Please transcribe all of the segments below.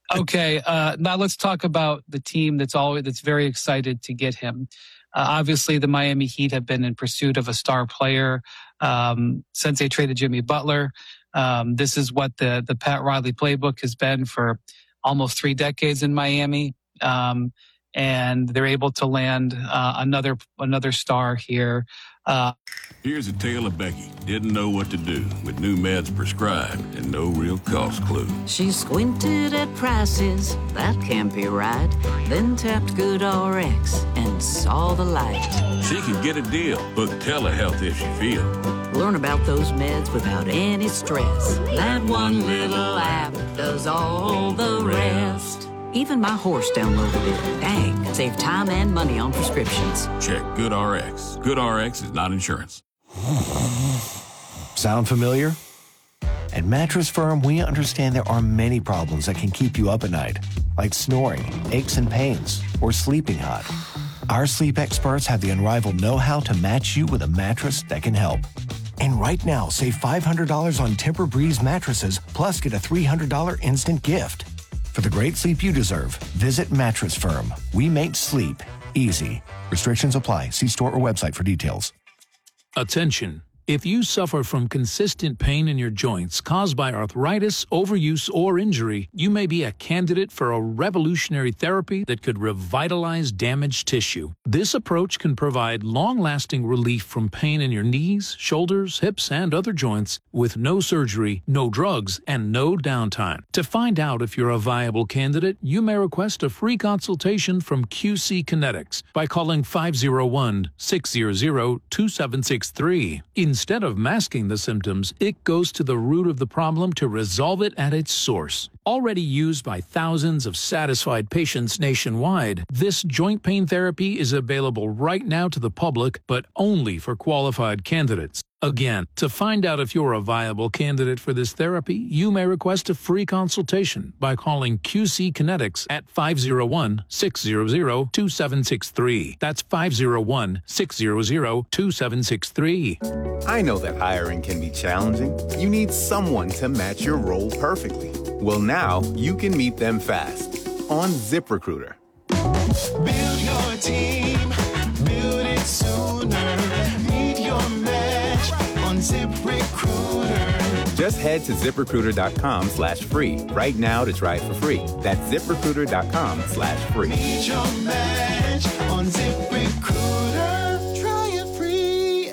Okay, now let's talk about the team that's very excited to get him. Obviously, the Miami Heat have been in pursuit of a star player since they traded Jimmy Butler. This is what the Pat Riley playbook has been for almost 3 decades in Miami, and they're able to land another star here. Here's a tale of Becky. Didn't know what to do with new meds prescribed and no real cost clue. She squinted at prices, that can't be right. Then tapped GoodRx and saw the light. She could get a deal. Book telehealth if she feel. Learn about those meds without any stress. That one little app does all the rest. Even my horse downloaded it. Dang, save time and money on prescriptions. Check GoodRx. GoodRx is not insurance. Sound familiar? At Mattress Firm, we understand there are many problems that can keep you up at night, like snoring, aches and pains, or sleeping hot. Our sleep experts have the unrivaled know-how to match you with a mattress that can help. And right now, save $500 on Tempur-Breeze mattresses, plus get a $300 instant gift. For the great sleep you deserve, visit Mattress Firm. We make sleep easy. Restrictions apply. See store or website for details. Attention. If you suffer from consistent pain in your joints caused by arthritis, overuse, or injury, you may be a candidate for a revolutionary therapy that could revitalize damaged tissue. This approach can provide long-lasting relief from pain in your knees, shoulders, hips, and other joints with no surgery, no drugs, and no downtime. To find out if you're a viable candidate, you may request a free consultation from QC Kinetics by calling 501-600-2763. Instead of masking the symptoms, it goes to the root of the problem to resolve it at its source. Already used by thousands of satisfied patients nationwide, this joint pain therapy is available right now to the public, but only for qualified candidates. Again, to find out if you're a viable candidate for this therapy, you may request a free consultation by calling QC Kinetics at 501-600-2763. That's 501-600-2763. I know that hiring can be challenging. You need someone to match your role perfectly. Well, now you can meet them fast on ZipRecruiter. Build your team, build it sooner. Meet your match on ZipRecruiter. Just head to ZipRecruiter.com/free right now to try it for free. That's ZipRecruiter.com/free. Meet your match on ZipRecruiter. Try it free.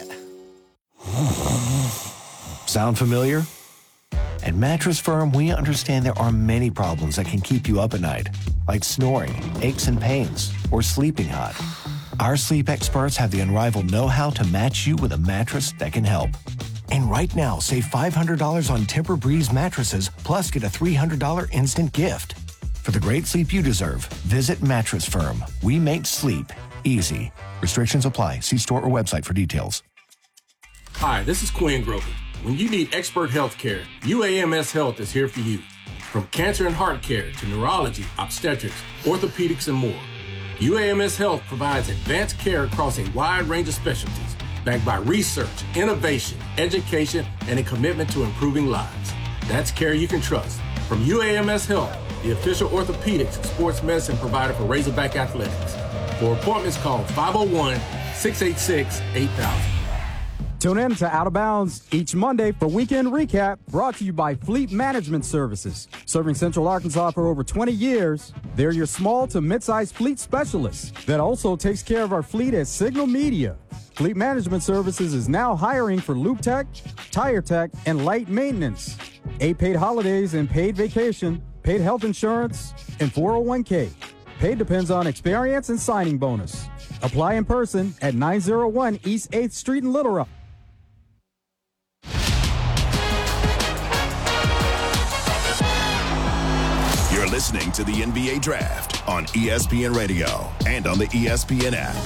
Sound familiar? At Mattress Firm, we understand there are many problems that can keep you up at night, like snoring, aches and pains, or sleeping hot. Our sleep experts have the unrivaled know-how to match you with a mattress that can help. And right now, save $500 on Tempur-Breeze mattresses, plus get a $300 instant gift. For the great sleep you deserve, visit Mattress Firm. We make sleep easy. Restrictions apply. See store or website for details. Hi, this is Quinn Grover. When you need expert health care, UAMS Health is here for you. From cancer and heart care to neurology, obstetrics, orthopedics, and more, UAMS Health provides advanced care across a wide range of specialties, backed by research, innovation, education, and a commitment to improving lives. That's care you can trust. From UAMS Health, the official orthopedics and sports medicine provider for Razorback Athletics. For appointments, call 501-686-8000. Tune in to Out of Bounds each Monday for Weekend Recap, brought to you by Fleet Management Services. Serving Central Arkansas for over 20 years, they're your small to mid-sized fleet specialist that also takes care of our fleet at Signal Media. Fleet Management Services is now hiring for Loop Tech, Tire Tech, and light maintenance. 8 paid holidays and paid vacation, paid health insurance, and 401k. Paid depends on experience and signing bonus. Apply in person at 901 East 8th Street in Little Rock. You're listening to the NBA Draft on ESPN Radio and on the ESPN app.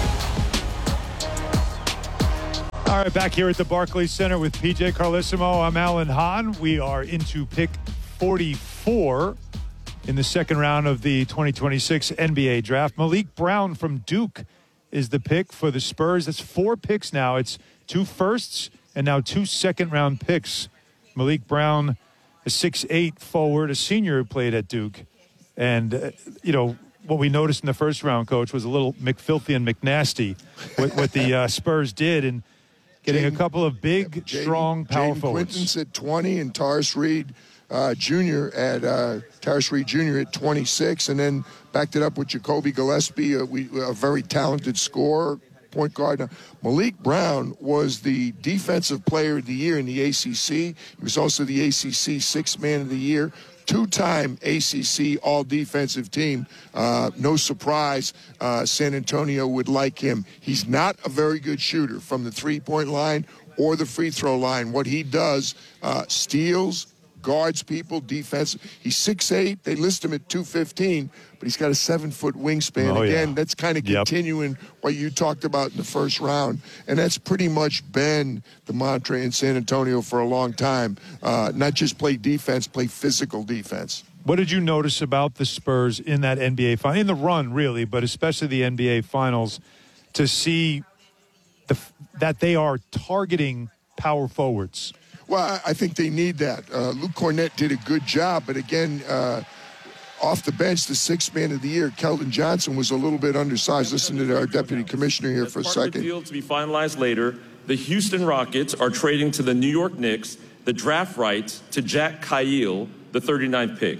All right, back here at the Barclays Center with PJ Carlesimo. I'm Alan Hahn. We are into pick 44 in the second round of the 2026 NBA Draft. Malik Brown from Duke is the pick for the Spurs. That's 4 picks now. It's 2 firsts and now 2 second-round picks. Malik Brown, a 6'8" forward, a senior who played at Duke. And, what we noticed in the first round, Coach, was a little McFilthy and McNasty, what the Spurs did, and getting a couple of big, strong, power forwards. Quinton's at 20 and Taurus Reed Jr. at 26, and then backed it up with Jacoby Gillespie, a very talented scorer, point guard. Now, Malik Brown was the Defensive Player of the Year in the ACC. He was also the ACC Sixth Man of the Year. Two-time ACC All-Defensive Team. No surprise, San Antonio would like him. He's not a very good shooter from the three-point line or the free throw line. What he does, steals, guards people, defense. He's 6'8". They list him at 215, but he's got a 7-foot wingspan. Again, that's kind of continuing what you talked about in the first round. And that's pretty much been the mantra in San Antonio for a long time. Not just play defense, play physical defense. What did you notice about the Spurs in that NBA final, in the run really, but especially the NBA finals, to see that they are targeting power forwards? Well, I think they need that. Luke Cornett did a good job, but again, off the bench, the Sixth Man of the Year, Keldon Johnson, was a little bit undersized. Listen to our deputy commissioner here for a second. Field to be finalized later. The Houston Rockets are trading to the New York Knicks the draft rights to Jack Kyle, the 39th pick.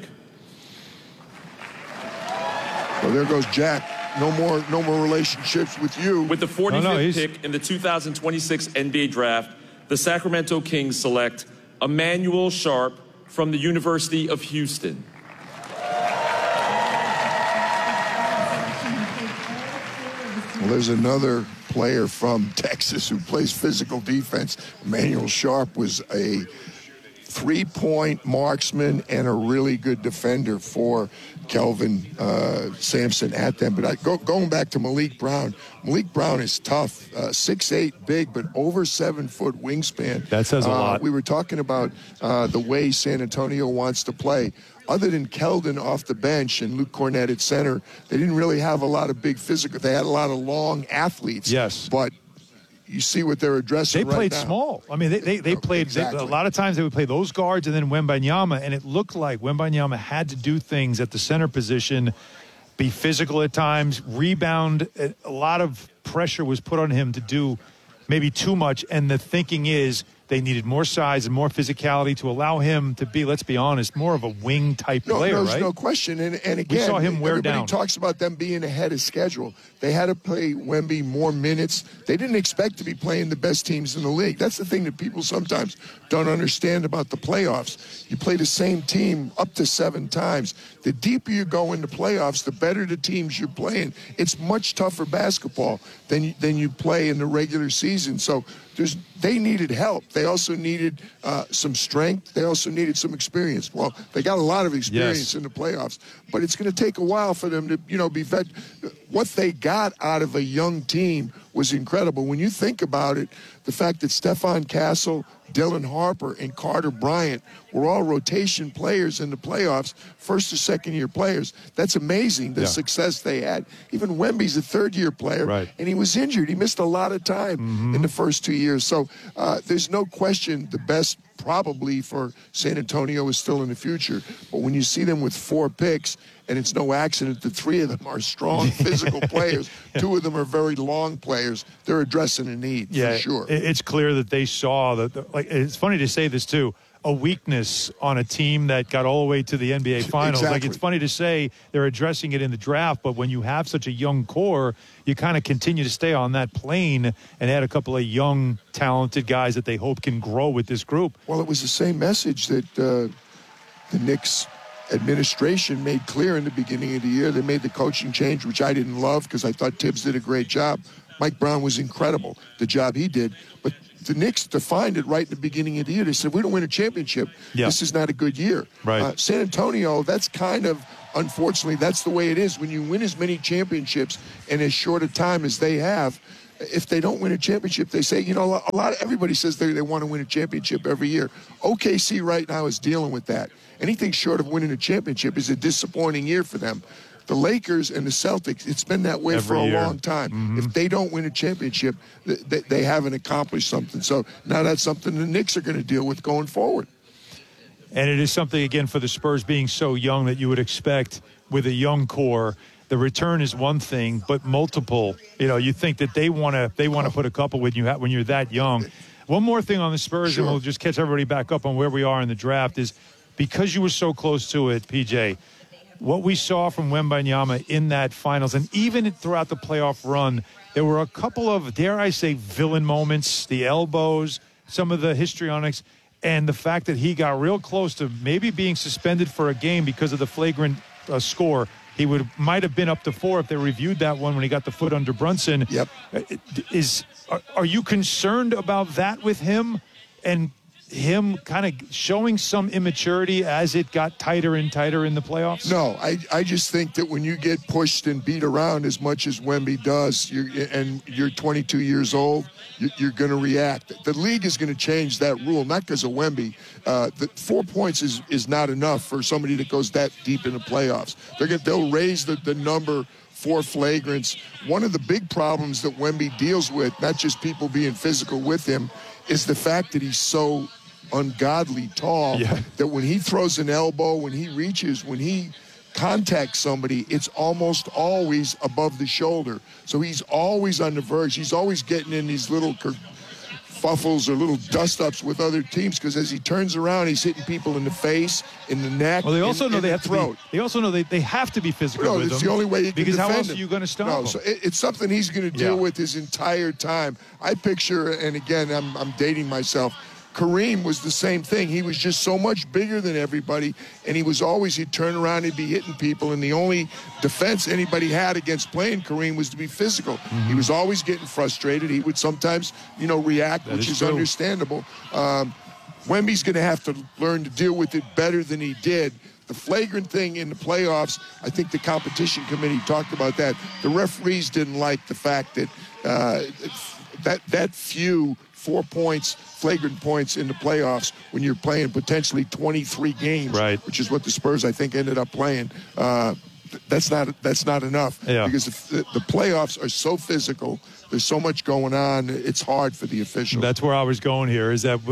Well, there goes Jack. No more relationships with you. With the 45th pick in the 2026 NBA draft, the Sacramento Kings select Emmanuel Sharp from the University of Houston. Well, there's another player from Texas who plays physical defense. Emmanuel Sharp was a three-point marksman and a really good defender for Kelvin Sampson at them. But going back to Malik Brown is tough. 6'8", big, but over 7-foot wingspan. That says a lot. We were talking about the way San Antonio wants to play. Other than Keldon off the bench and Luke Cornett at center, they didn't really have a lot of big physical. They had a lot of long athletes. Yes. But you see what they're addressing. They played right now. small. I mean, they played exactly. A lot of times they would play those guards and then Wembanyama, and it looked like Wembanyama had to do things at the center position, be physical at times, rebound. A lot of pressure was put on him to do maybe too much, and the thinking is they needed more size and more physicality to allow him to be, let's be honest, more of a wing-type player, right? No question. And again, we saw him wear down. Everybody talks about them being ahead of schedule. They had to play Wemby more minutes. They didn't expect to be playing the best teams in the league. That's the thing that people sometimes don't understand about the playoffs. You play the same team up to 7 times. The deeper you go into playoffs, the better the teams you're playing. It's much tougher basketball than you play in the regular season. So they needed help. They also needed some strength. They also needed some experience. Well, they got a lot of experience in the playoffs, but it's going to take a while for them to, be vet. What they got out of a young team was incredible. When you think about it, the fact that Stephon Castle, Dylan Harper, and Carter Bryant were all rotation players in the playoffs, first or second-year players. That's amazing, the success they had. Even Wemby's a third-year player, and he was injured. He missed a lot of time in the first 2 years. So there's no question the best probably for San Antonio is still in the future. But when you see them with 4 picks, and it's no accident that 3 of them are strong physical players, 2 of them are very long players, they're addressing a need for sure. It's clear that they saw that. Like, it's funny to say this too, a weakness on a team that got all the way to the NBA Finals. Exactly. Like, it's funny to say they're addressing it in the draft, but when you have such a young core, you kind of continue to stay on that plane and add a couple of young, talented guys that they hope can grow with this group. Well, it was the same message that the Knicks administration made clear in the beginning of the year. They made the coaching change, which I didn't love because I thought Tibbs did a great job. Mike Brown was incredible, the job he did. But the Knicks defined it right at the beginning of the year. They said, we don't win a championship. This is not a good year. Right. San Antonio, that's kind of, unfortunately, that's the way it is. When you win as many championships in as short a time as they have, if they don't win a championship, they say, everybody says they want to win a championship every year. OKC right now is dealing with that. Anything short of winning a championship is a disappointing year for them. The Lakers and the Celtics, it's been that way for a long time. If they don't win a championship, they haven't accomplished something. So now that's something the Knicks are going to deal with going forward. And it is something, again, for the Spurs being so young that you would expect with a young core. The return is one thing, but multiple. You think that they want to put a couple with you when you're that young. One more thing on the Spurs, and we'll just catch everybody back up on where we are in the draft, is because you were so close to it, PJ, what we saw from Wembanyama in that finals, and even throughout the playoff run, there were a couple of, dare I say, villain moments, the elbows, some of the histrionics, and the fact that he got real close to maybe being suspended for a game because of the flagrant score. He might have been up to 4 if they reviewed that one when he got the foot under Brunson. Yep. Are you concerned about that with him and him kind of showing some immaturity as it got tighter and tighter in the playoffs? No, I just think that when you get pushed and beat around as much as Wemby does, and you're 22 years old, you're going to react. The league is going to change that rule, not because of Wemby. The 4 points is not enough for somebody that goes that deep in the playoffs. They'll raise the number for flagrants. One of the big problems that Wemby deals with, not just people being physical with him, is the fact that he's so ungodly tall that when he throws an elbow, when he reaches, when he contacts somebody, it's almost always above the shoulder. So he's always on the verge. He's always getting in these little kerfuffles or little dust-ups with other teams because as he turns around, he's hitting people in the face, in the neck, well, they also know they have throat. They also know they have to be physical with it's him. the only way you can because defend how else him. are you going to stop him? So it's something he's going to deal with his entire time. I picture, and again, I'm dating myself, Kareem was the same thing. He was just so much bigger than everybody, and he'd turn around, he'd be hitting people, and the only defense anybody had against playing Kareem was to be physical. He was always getting frustrated. He would sometimes, react, which is understandable. Wemby's going to have to learn to deal with it better than he did. The flagrant thing in the playoffs, I think the competition committee talked about that. The referees didn't like the fact that that few 4 points, flagrant points in the playoffs when you're playing potentially 23 games, which is what the Spurs, I think, ended up playing. That's not enough because the playoffs are so physical. There's so much going on. It's hard for the officials. That's where I was going here. Is that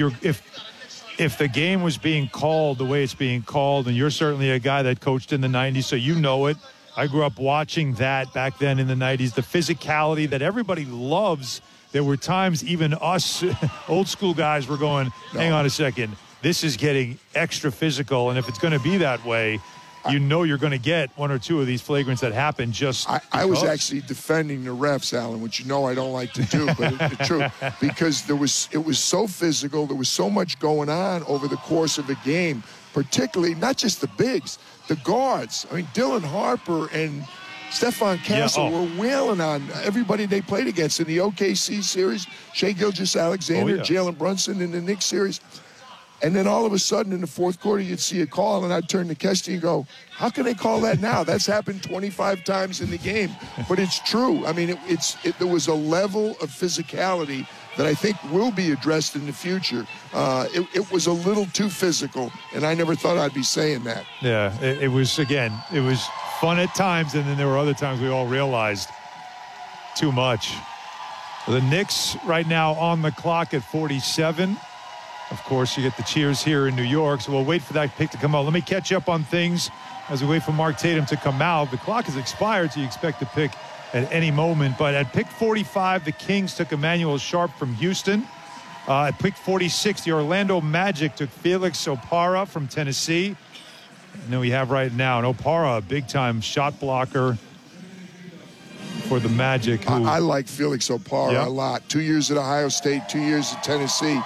if the game was being called the way it's being called, and you're certainly a guy that coached in the 90s, so you know it. I grew up watching that back then in the 90s. The physicality that everybody loves. There were times even us old school guys were going, hang on a second, this is getting extra physical. And if it's going to be that way, you're going to get 1 or 2 of these flagrants that happen just I was actually defending the refs, Alan, which I don't like to do, but it's true. Because it was so physical. There was so much going on over the course of a game, particularly not just the bigs, the guards. I mean, Dylan Harper and Stephon Castle were wailing on everybody they played against in the OKC series, Shai Gilgeous-Alexander, Jalen Brunson in the Knicks series. And then all of a sudden in the fourth quarter, you'd see a call, and I'd turn to Kesty and go, how can they call that now? That's happened 25 times in the game. But it's true. I mean, there was a level of physicality that I think will be addressed in the future. It was a little too physical, and I never thought I'd be saying that. Yeah, it was fun at times, and then there were other times we all realized too much. The Knicks right now on the clock at 47. Of course, you get the cheers here in New York, so we'll wait for that pick to come out. Let me catch up on things as we wait for Mark Tatum to come out. The clock has expired, so you expect to pick at any moment. But at pick 45, the Kings took Emmanuel Sharp from Houston. At pick 46, the Orlando Magic took Felix Opara from Tennessee. And then we have right now an Opara, a big-time shot blocker for the Magic. I like Felix Opara a lot. 2 years at Ohio State, 2 years at Tennessee.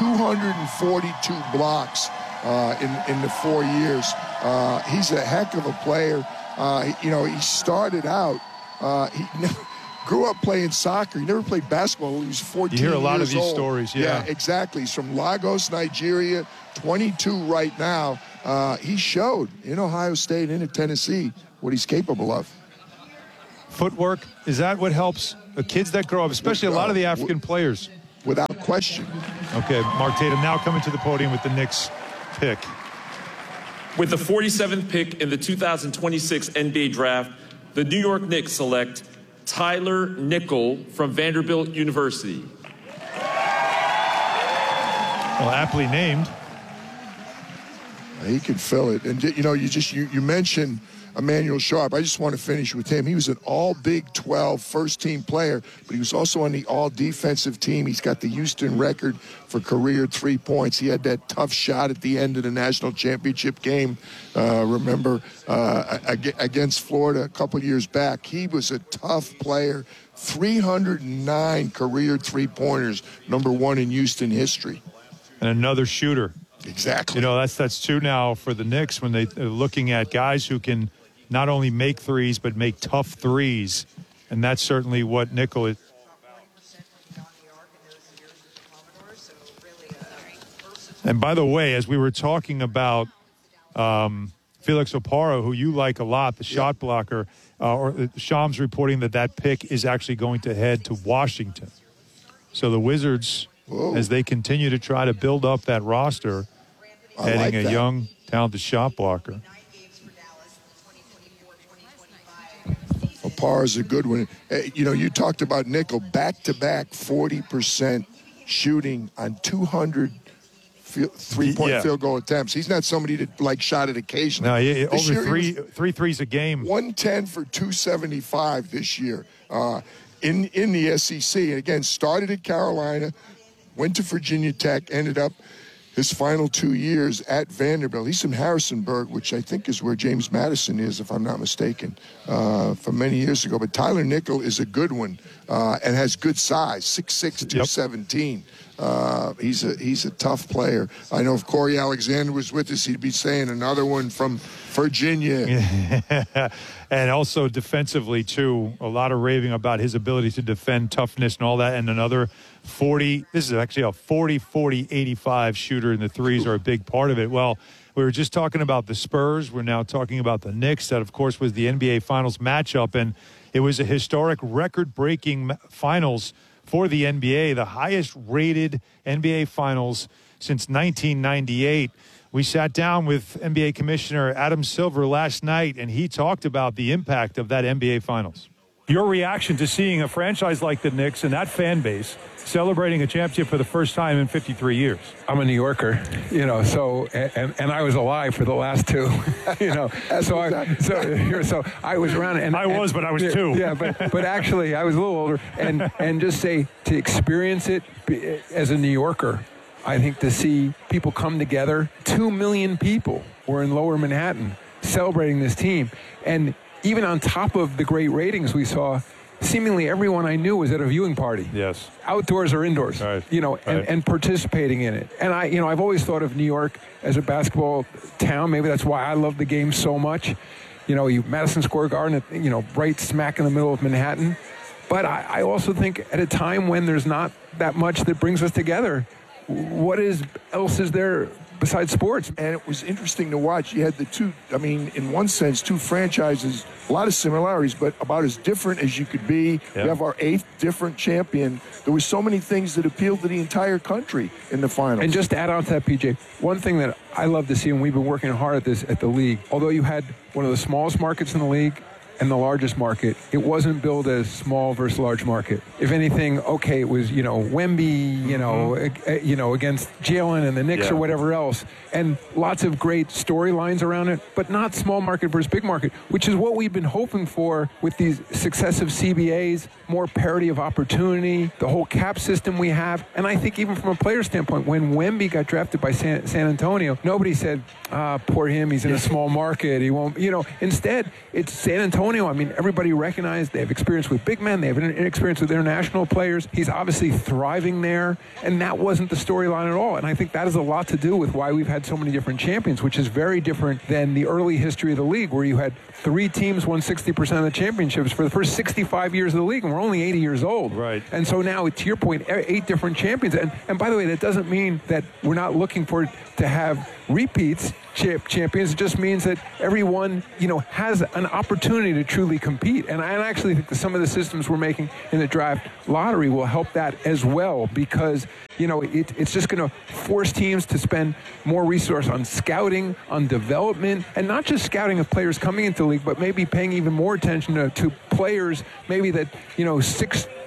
242 blocks in the 4 years. He's a heck of a player. He started out, he grew up playing soccer. He never played basketball when he was 14 years old. You hear a lot of these stories, Yeah, exactly. He's from Lagos, Nigeria, 22 right now. He showed in Ohio State and in Tennessee what he's capable of. Footwork, is that what helps the kids that grow up, especially a lot of the African players? Without question. Okay, Mark Tatum now coming to the podium with the Knicks pick. With the 47th pick in the 2026 NBA Draft, the New York Knicks select Tyler Nickel from Vanderbilt University. Well, aptly named. He can fill it. And, you mentioned Emmanuel Sharp. I just want to finish with him. He was an all Big 12 first-team player, but he was also on the all-defensive team. He's got the Houston record for career 3 points. He had that tough shot at the end of the national championship game, against Florida a couple years back. He was a tough player. 309 career three-pointers, number one in Houston history. And another shooter. Exactly. That's two now for the Knicks when they're looking at guys who can not only make threes but make tough threes, and that's certainly what Nickel is. And by the way, as we were talking about Felix Oparo, who you like a lot, the shot blocker, Shams reporting that pick is actually going to head to Washington. So the Wizards, as they continue to try to build up that roster, adding a young, talented shot blocker. Opar is a good one. You talked about Nickel, back-to-back 40% shooting on 200 three-point field goal attempts. He's not somebody that shot it occasionally. No, over three threes a game. 110 for 275 this year in the SEC. And again, started at Carolina, went to Virginia Tech, ended up his final 2 years at Vanderbilt. He's from Harrisonburg, which I think is where James Madison is, if I'm not mistaken, from many years ago. But Tyler Nickel is a good one and has good size, 6'6", 217. He's a tough player. I know if Corey Alexander was with us, he'd be saying another one from Virginia. And also defensively, too, a lot of raving about his ability to defend, toughness and all that. And another 40, this is actually a 40-40-85 shooter, and the threes are a big part of it. Well, we were just talking about the Spurs. We're now talking about the Knicks. That, of course, was the NBA Finals matchup, and it was a historic record-breaking finals for the NBA, the highest-rated NBA Finals since 1998. We sat down with NBA Commissioner Adam Silver last night, and he talked about the impact of that NBA Finals. Your reaction to seeing a franchise like the Knicks and that fan base celebrating a championship for the first time in 53 years. I'm a New Yorker, so and I was alive for the last two, so I was around it. But I was two. Yeah, but actually I was a little older, and just say to experience it as a New Yorker, I think to see people come together, 2 million people were in Lower Manhattan celebrating this team, and even on top of the great ratings we saw, seemingly everyone I knew was at a viewing party. Yes. Outdoors or indoors, right. And participating in it. And I've always thought of New York as a basketball town. Maybe that's why I love the game so much. Madison Square Garden, right smack in the middle of Manhattan. But I also think at a time when there's not that much that brings us together, what else is there besides sports? And it was interesting to watch. You had the two, in one sense, two franchises, a lot of similarities, but about as different as you could be. Yeah. We have our 8th different champion. There were so many things that appealed to the entire country in the finals. And just to add on to that, PJ, one thing that I love to see, and we've been working hard at this at the league, although you had one of the smallest markets in the league and the largest market, it wasn't billed as small versus large market. If anything, it was, Wemby, against Jalen and the Knicks or whatever else, and lots of great storylines around it, but not small market versus big market, which is what we've been hoping for with these successive CBAs, more parity of opportunity, the whole cap system we have. And I think even from a player standpoint, when Wemby got drafted by San Antonio, nobody said, poor him, he's in a small market, he won't, instead, it's San Antonio. Everybody recognized they have experience with big men. They have experience with international players. He's obviously thriving there, and that wasn't the storyline at all. And I think that has a lot to do with why we've had so many different champions, which is very different than the early history of the league, where you had 3 teams won 60% of the championships for the first 65 years of the league, and we're only 80 years old. Right. And so now, to your point, 8 different champions. And by the way, that doesn't mean that we're not looking for to have repeats champions. It just means that everyone, has an opportunity to truly compete. And I actually think that some of the systems we're making in the draft lottery will help that as well, because, it's just going to force teams to spend more resource on scouting, on development, and not just scouting of players coming into the league, but maybe paying even more attention to players maybe that, 6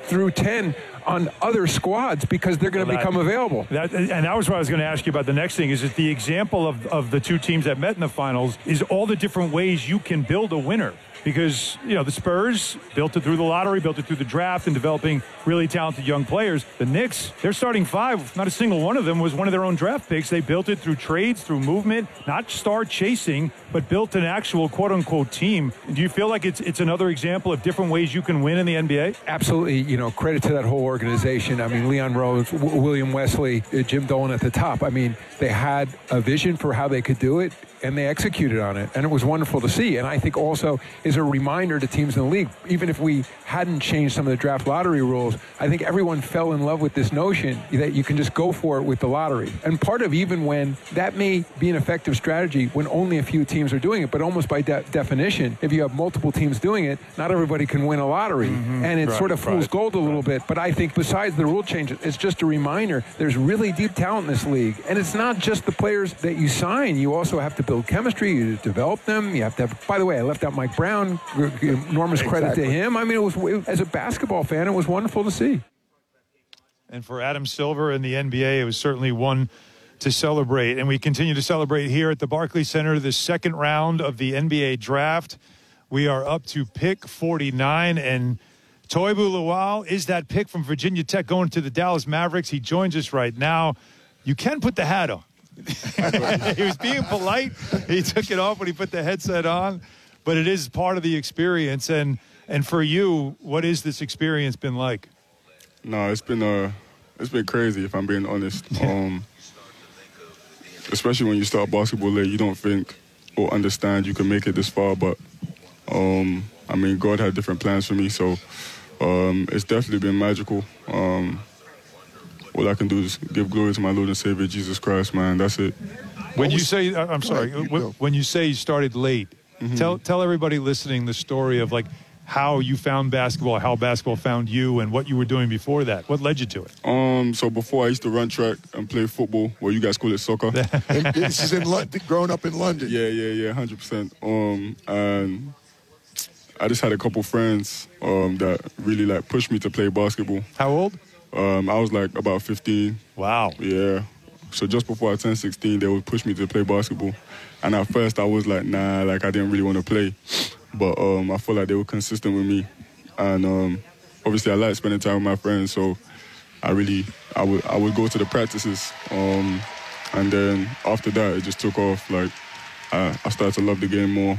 through 10 on other squads because they're going to become available. And that was what I was going to ask you about. The next thing is that the example of the two teams that met in the finals is all the different ways you can build a winner. Because, the Spurs built it through the lottery, built it through the draft, and developing really talented young players. The Knicks, their starting five, not a single one of them was one of their own draft picks. They built it through trades, through movement, not star chasing, but built an actual quote-unquote team. Do you feel like it's another example of different ways you can win in the NBA? Absolutely. Credit to that whole organization. I mean, Leon Rose, William Wesley, Jim Dolan at the top. I mean, they had a vision for how they could do it, and they executed on it, and it was wonderful to see. And I think also is a reminder to teams in the league, even if we hadn't changed some of the draft lottery rules, I think everyone fell in love with this notion that you can just go for it with the lottery. And part of even when that may be an effective strategy when only a few teams are doing it, but almost by definition, if you have multiple teams doing it, not everybody can win a lottery. And it sort of fool's gold a little bit. But I think besides the rule change, it's just a reminder there's really deep talent in this league. And it's not just the players that you sign. You also have to build chemistry, you develop them. You have to have, by the way, I left out Mike Brown. Enormous credit to him. I mean, as a basketball fan, it was wonderful to see. And for Adam Silver and the NBA, it was certainly one to celebrate. And we continue to celebrate here at the Barclays Center, the second round of the NBA draft. We are up to pick 49, and Toibu Lawal is that pick from Virginia Tech going to the Dallas Mavericks. He joins us right now. You can put the hat on. He was being polite. He took it off when he put the headset on. But it is part of the experience. And for you, what has this experience been like? No, it's been crazy, if I'm being honest. Especially when you start basketball late, you don't think or understand you can make it this far. But, God had different plans for me. So it's definitely been magical. All I can do is give glory to my Lord and Savior, Jesus Christ, man. That's it. When you say, when you say you started late, tell everybody listening the story of how you found basketball, how basketball found you, and what you were doing before that. What led you to it? So before I used to run track and play football, well, you guys call it soccer. And this is in London, growing up in London. Yeah, 100%. And I just had a couple friends that really pushed me to play basketball. How old? I was about 15. Wow. Yeah. So just before I turned 16, they would push me to play basketball. And at first I was nah, I didn't really want to play. But I felt like they were consistent with me. And obviously I like spending time with my friends, so I would go to the practices. And then after that, it just took off. I started to love the game more.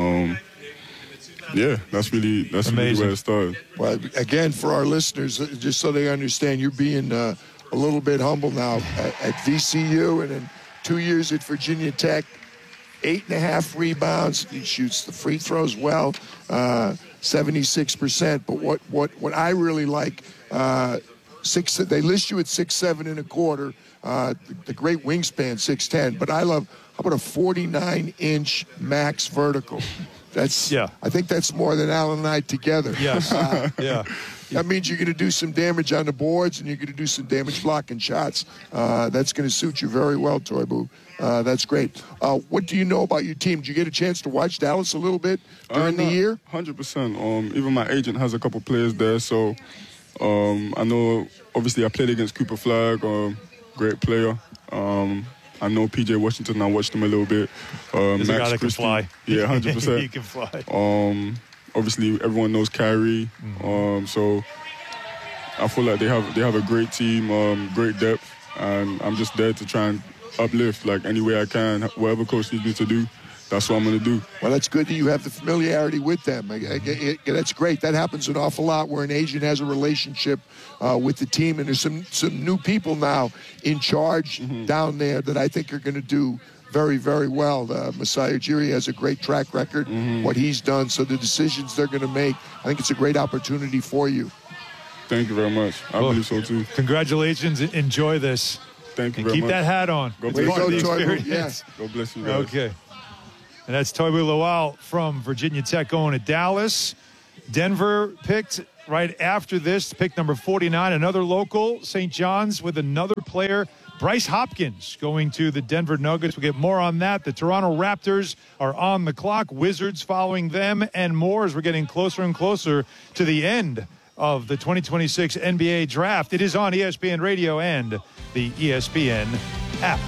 That's really where it started. Well, again, for our listeners, just so they understand, you're being a little bit humble now at VCU, and then 2 years at Virginia Tech, 8.5 rebounds. He shoots the free throws well, 76%. But what I really like, they list you at 6'7" and a quarter. The great wingspan, 6'10". But I love, how about a 49-inch max vertical? I think that's more than Alan and I together. Yes. Yeah. That means you're going to do some damage on the boards, and you're going to do some damage blocking shots. That's going to suit you very well, Toibu. That's great. What do you know about your team? Did you get a chance to watch Dallas a little bit during the year? 100%. Even my agent has a couple players there, so I know, obviously, I played against Cooper Flagg, great player. I know P.J. Washington. I watched him a little bit. He's a guy that can fly. Yeah, 100%. He can fly. Obviously, everyone knows Kyrie. So I feel like they have a great team, great depth, and I'm just there to try and uplift any way I can. Whatever coach needs me to do, that's what I'm going to do. Well, that's good that you have the familiarity with them. That's great. That happens an awful lot where an agent has a relationship with the team, and there's some new people now in charge down there that I think are going to do very, very well. Masai Ujiri has a great track record, what he's done, so the decisions they're going to make, I think it's a great opportunity for you. Thank you very much. I believe so, too. Congratulations. Enjoy this. Thank you and very keep much. that hat on. God it's part of the experience. Yes. God bless you guys. Okay. And that's Toibu Lawal from Virginia Tech going to Dallas. Denver picked right after this, pick number 49, another local, St. John's with another player, Bryce Hopkins, going to the Denver Nuggets. We'll get more on that. The Toronto Raptors are on the clock, Wizards following them, and more as we're getting closer and closer to the end of the 2026 NBA Draft. It is on ESPN Radio and the ESPN app.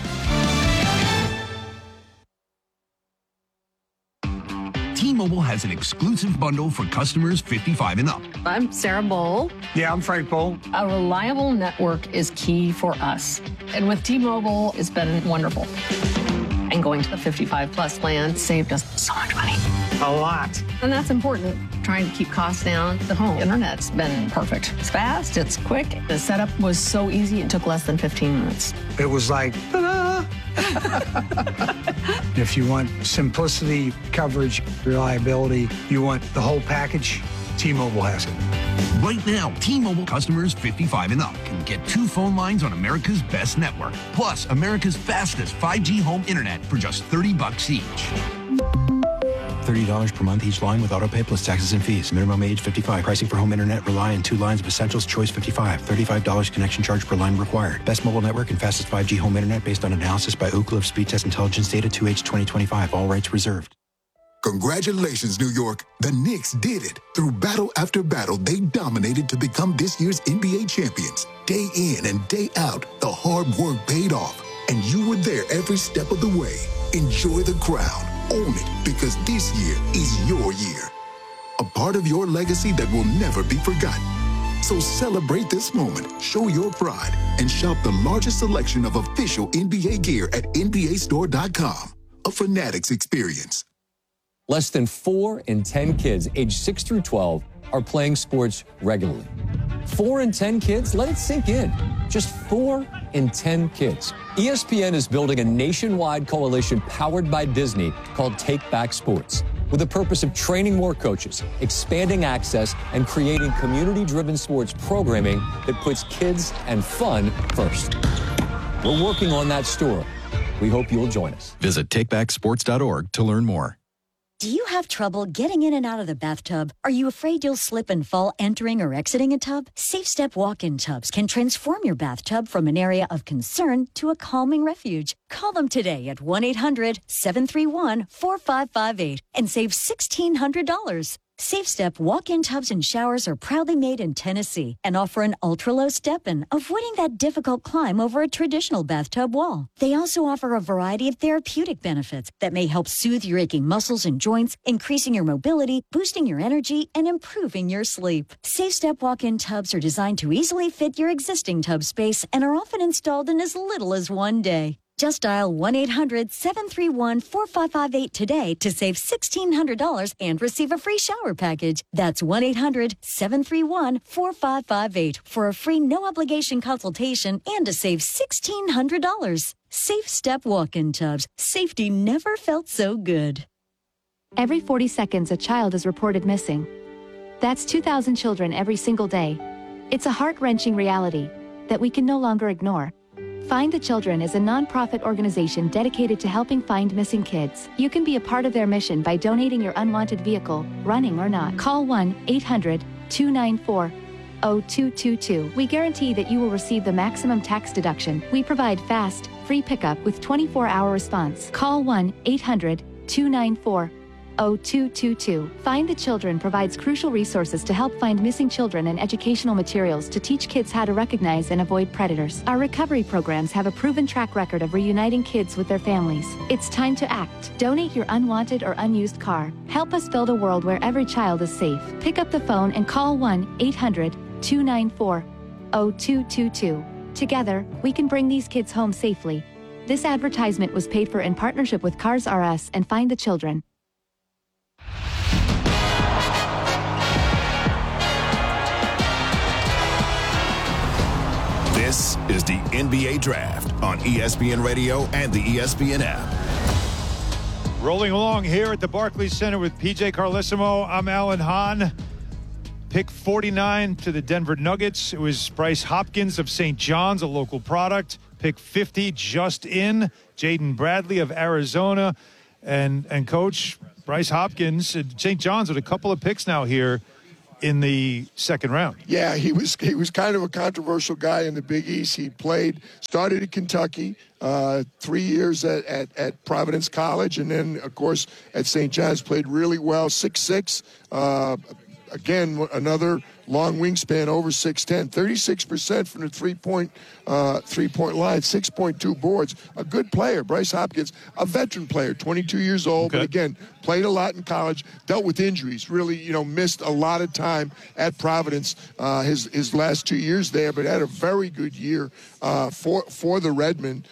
T-Mobile has an exclusive bundle for customers 55 and up. I'm Sarah Bowl. Yeah, I'm Frank Bowl. A reliable network is key for us. And with T-Mobile, it's been wonderful. And going to the 55-plus plan saved us so much money. A lot. And that's important. Trying to keep costs down. The home internet's been perfect. It's fast, it's quick. The setup was so easy, it took less than 15 minutes. It was like, ta-da! If you want simplicity, coverage, reliability, you want the whole package, T-Mobile has it. Right now, T-Mobile customers 55 and up can get 2 phone lines on America's best network, plus America's fastest 5G home internet for just $30 each. $30 per month each line with autopay plus taxes and fees. Minimum age 55. Pricing for home internet rely on 2 lines of Essentials Choice 55. $35 connection charge per line required. Best mobile network and fastest 5G home internet based on analysis by Ookla of Speed Test Intelligence data 2H 2025. All rights reserved. Congratulations, New York. The Knicks did it. Through battle after battle, they dominated to become this year's NBA champions. Day in and day out, the hard work paid off, and you were there every step of the way. Enjoy the crown. Own it, because this year is your year. A part of your legacy that will never be forgotten. So celebrate this moment, show your pride, and shop the largest selection of official NBA gear at NBAstore.com. A Fanatics experience. Less than 4 in 10 kids aged 6 through 12 are playing sports regularly. 4 in 10 kids? Let it sink in. Just 4 in 10 kids. ESPN is building a nationwide coalition powered by Disney called Take Back Sports, with the purpose of training more coaches, expanding access, and creating community-driven sports programming that puts kids and fun first. We're working on that story. We hope you'll join us. Visit takebacksports.org to learn more. Do you have trouble getting in and out of the bathtub? Are you afraid you'll slip and fall entering or exiting a tub? Safe Step walk-in tubs can transform your bathtub from an area of concern to a calming refuge. Call them today at 1-800-731-4558 and save $1,600. Safe Step walk-in tubs and showers are proudly made in Tennessee and offer an ultra-low step-in, avoiding that difficult climb over a traditional bathtub wall. They also offer a variety of therapeutic benefits that may help soothe your aching muscles and joints, increasing your mobility, boosting your energy, and improving your sleep. Safe Step walk-in tubs are designed to easily fit your existing tub space and are often installed in as little as 1 day. Just dial 1-800-731-4558 today to save $1,600 and receive a free shower package. That's 1-800-731-4558 for a free no-obligation consultation and to save $1,600. Safe Step walk-in tubs. Safety never felt so good. Every 40 seconds, a child is reported missing. That's 2,000 children every single day. It's a heart-wrenching reality that we can no longer ignore. Find the Children is a nonprofit organization dedicated to helping find missing kids. You can be a part of their mission by donating your unwanted vehicle, running or not. Call 1-800-294-0222. We guarantee that you will receive the maximum tax deduction. We provide fast, free pickup with 24-hour response. Call 1-800-294-0222. Find the Children provides crucial resources to help find missing children and educational materials to teach kids how to recognize and avoid predators. Our recovery programs have a proven track record of reuniting kids with their families. It's time to act. Donate your unwanted or unused car. Help us build a world where every child is safe. Pick up the phone and call 1-800-294-0222. Together, we can bring these kids home safely. This advertisement was paid for in partnership with Cars R Us and Find the Children. This is the NBA Draft on ESPN Radio and the ESPN app. Rolling along here at the Barclays Center with PJ Carlesimo. I'm Alan Hahn. Pick 49 to the Denver Nuggets. It was Bryce Hopkins of St. John's, a local product. Pick 50 just in, Jaden Bradley of Arizona. And Coach, Bryce Hopkins at St. John's with a couple of picks now here in the second round. Yeah, he was kind of a controversial guy in the Big East. He started at Kentucky, 3 years at Providence College, and then, of course, at St. John's, played really well, 6'6". Again, another long wingspan, over 6'10", 36% from the three-point line, 6.2 boards. A good player. Bryce Hopkins, a veteran player, 22 years old, but again, played a lot in college, dealt with injuries, really, missed a lot of time at Providence his last 2 years there, but had a very good year for the Redmen.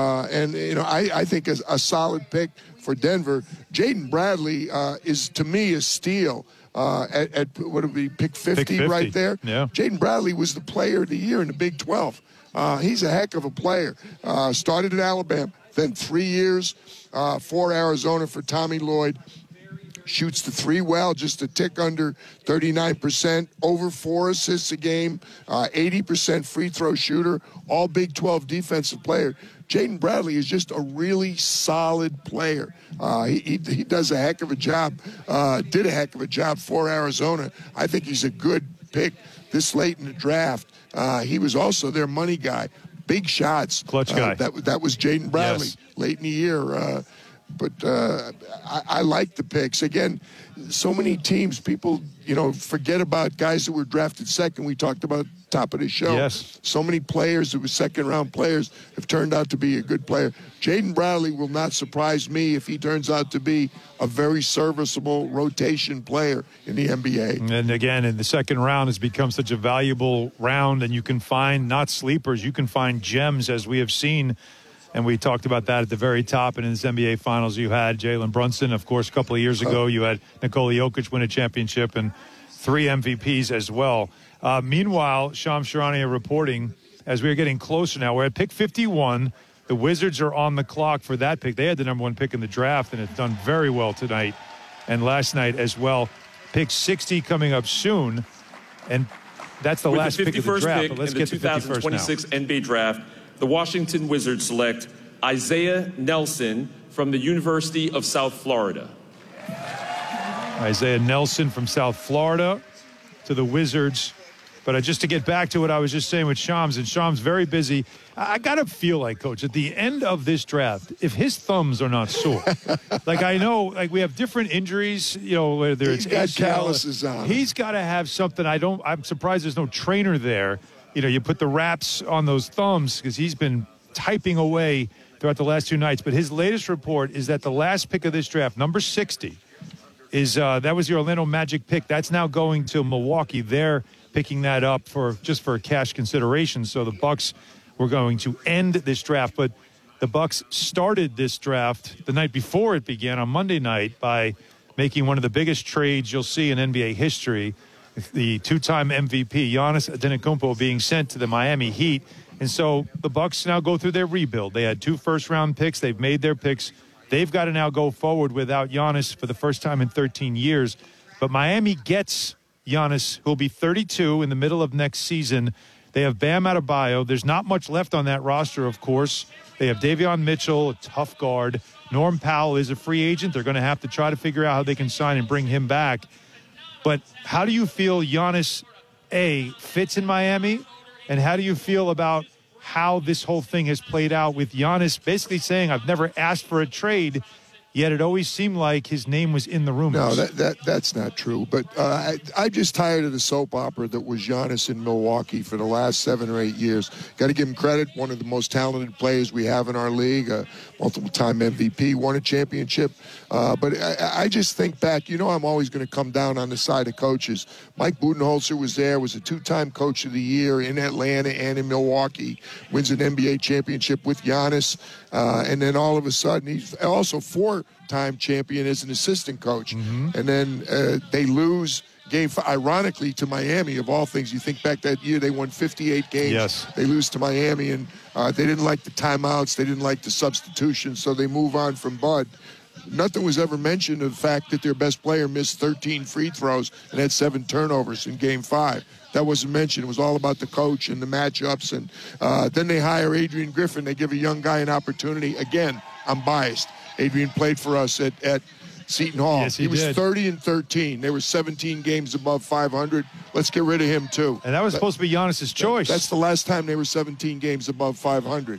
I think a solid pick for Denver. Jaden Bradley is, to me, a steal. At what would be pick 50 right there? Yeah. Jaden Bradley was the player of the year in the Big 12. He's a heck of a player. Started at Alabama, then 3 years for Arizona for Tommy Lloyd. Shoots the three well, just a tick under 39%, over 4 assists a game, 80% free throw shooter, all Big 12 defensive player. Jaden Bradley is just a really solid player. He does a heck of a job, did a heck of a job for Arizona. I think he's a good pick this late in the draft. He was also their money guy. Big shots. Clutch guy. That was Jaden Bradley late in the year. But I like the picks. Again, so many teams, people, forget about guys that were drafted second. We talked about top of the show. Yes. So many players who were second-round players have turned out to be a good player. Jaden Bradley will not surprise me if he turns out to be a very serviceable rotation player in the NBA. And again, in the second round has become such a valuable round, and you can find not sleepers, you can find gems, as we have seen. And we talked about that at the very top. And in this NBA Finals, you had Jalen Brunson. Of course, a couple of years ago, you had Nikola Jokic win a championship and 3 MVPs as well. Meanwhile, Shams Charania reporting, as we're getting closer now, we're at pick 51. The Wizards are on the clock for that pick. They had the number 1 pick in the draft, and it's done very well tonight and last night as well. Pick 60 coming up soon. And that's the last pick of the draft. But let's get to the 2026 NBA Draft. The Washington Wizards select Isaiah Nelson from the University of South Florida. Isaiah Nelson from South Florida to the Wizards. But just to get back to what I was just saying with Shams, and Shams very busy. I got to feel like, Coach, at the end of this draft, if his thumbs are not sore, I know, we have different injuries, whether it's got calluses on. He's got to have something. I'm surprised there's no trainer there. You put the wraps on those thumbs because he's been typing away throughout the last 2 nights. But his latest report is that the last pick of this draft, number 60, is that was the Orlando Magic pick. That's now going to Milwaukee. They're picking that up for cash consideration. So the Bucks were going to end this draft. But the Bucks started this draft the night before it began on Monday night by making one of the biggest trades you'll see in NBA history. The 2-time MVP Giannis Antetokounmpo being sent to the Miami Heat. And so the Bucks now go through their rebuild. They had 2 first-round picks. They've made their picks. They've got to now go forward without Giannis for the first time in 13 years. But Miami gets Giannis, who will be 32 in the middle of next season. They have Bam Adebayo. There's not much left on that roster, of course. They have Davion Mitchell, a tough guard. Norm Powell is a free agent. They're going to have to try to figure out how they can sign and bring him back. But how do you feel Giannis, A, fits in Miami? And how do you feel about how this whole thing has played out with Giannis basically saying, I've never asked for a trade, yet it always seemed like his name was in the rumors? No, that's not true. But I'm just tired of the soap opera that was Giannis in Milwaukee for the last 7 or 8 years. Got to give him credit. One of the most talented players we have in our league, multiple-time MVP, won a championship. But I just think back, I'm always going to come down on the side of coaches. Mike Budenholzer was there, was a 2-time coach of the year in Atlanta and in Milwaukee, wins an NBA championship with Giannis. And then all of a sudden, he's also 4-time champion as an assistant coach. Mm-hmm. And then they lose game 5, ironically, to Miami, of all things. You think back that year, they won 58 games. Yes. They lose to Miami, and they didn't like the timeouts. They didn't like the substitutions, so they move on from Bud. Nothing was ever mentioned of the fact that their best player missed 13 free throws and had 7 turnovers in Game 5. That wasn't mentioned. It was all about the coach and the matchups. And then they hire Adrian Griffin. They give a young guy an opportunity. Again, I'm biased. Adrian played for us at Seton Hall. Yes, he was did. 30-13. They were 17 games above 500. Let's get rid of him, too. And that was supposed to be Giannis's choice. That's the last time they were 17 games above 500.